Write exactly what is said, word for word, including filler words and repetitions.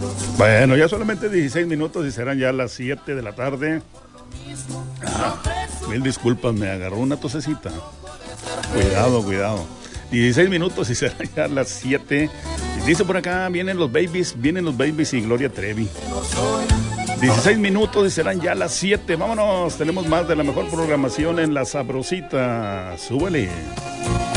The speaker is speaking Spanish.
Bueno, ya solamente dieciséis minutos y serán ya las siete de la tarde. Ah, mil disculpas, me agarró una tosecita. Cuidado, cuidado. dieciséis minutos y serán ya las siete. Y dice por acá, vienen los babies, vienen los babies y Gloria Trevi. dieciséis minutos y serán ya las siete. Vámonos, tenemos más de la mejor programación en La Sabrosita. Súbele.